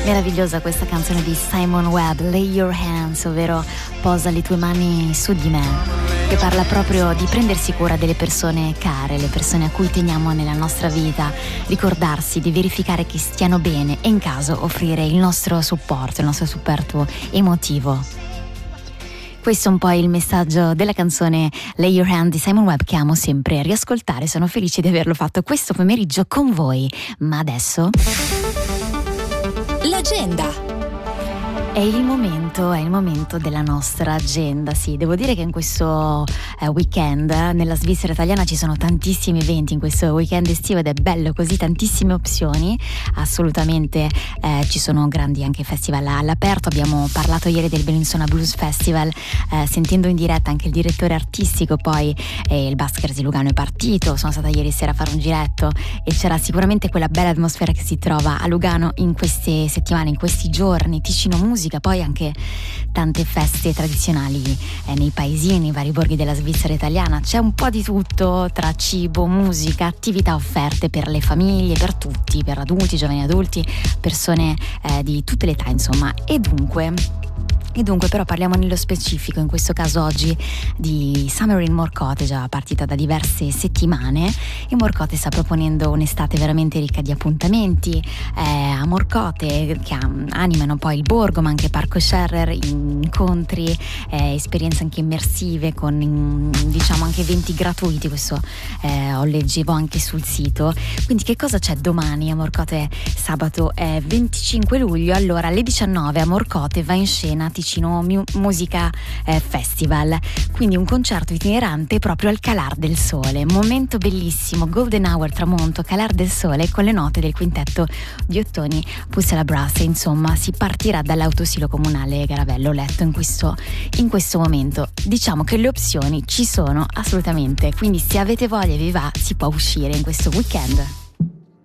Meravigliosa questa canzone di Simon Webb, Lay Your Hands, ovvero posa le tue mani su di me, che parla proprio di prendersi cura delle persone care, le persone a cui teniamo nella nostra vita, ricordarsi di verificare che stiano bene e in caso offrire il nostro supporto emotivo. Questo è un po' il messaggio della canzone Lay Your Hand di Simon Webb, che amo sempre riascoltare. Sono felice di averlo fatto questo pomeriggio con voi, ma adesso l'agenda. È il momento della nostra agenda. Sì, devo dire che in questo weekend nella Svizzera italiana ci sono tantissimi eventi in questo weekend estivo ed è bello così, tantissime opzioni. Assolutamente ci sono grandi anche festival all'aperto. Abbiamo parlato ieri del Bellinzona Blues Festival, sentendo in diretta anche il direttore artistico. Poi il Baskers di Lugano è partito, sono stata ieri sera a fare un giretto e c'era sicuramente quella bella atmosfera che si trova a Lugano in queste settimane, in questi giorni. Ticino Musica, poi anche tante feste tradizionali nei paesini, nei vari borghi della Svizzera italiana. C'è un po' di tutto tra cibo, musica, attività offerte per le famiglie, per tutti, per adulti, giovani adulti, persone di tutte le età, insomma. E dunque però parliamo nello specifico, in questo caso oggi, di Summer in Morcote, già partita da diverse settimane. E Morcote sta proponendo un'estate veramente ricca di appuntamenti a Morcote, che animano poi il borgo, ma anche Parco Scherrer, incontri, esperienze anche immersive con diciamo anche eventi gratuiti. Questo leggevo anche sul sito. Quindi che cosa c'è domani a Morcote? Sabato 25 luglio, allora alle 19 a Morcote va in scena Ticino Musica Festival, quindi un concerto itinerante proprio al calar del sole, momento bellissimo, golden hour, tramonto, calar del sole con le note del quintetto di Ottoni Pussela Brass. Insomma, si partirà dall'autosilo comunale Garavello, letto in questo momento. Diciamo che le opzioni ci sono assolutamente, quindi se avete voglia e vi va, si può uscire in questo weekend.